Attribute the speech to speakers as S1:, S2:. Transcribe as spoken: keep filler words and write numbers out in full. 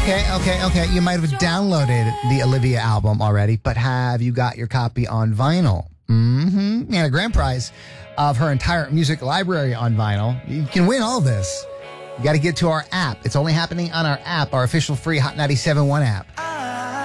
S1: Okay, okay, okay. You might have downloaded the Olivia album already, but have you got your copy on vinyl? Mm-hmm. And a grand prize of her entire music library on vinyl. You can win all this. You got to get to our app. It's only happening on our app, our official free Hot ninety-seven point one app.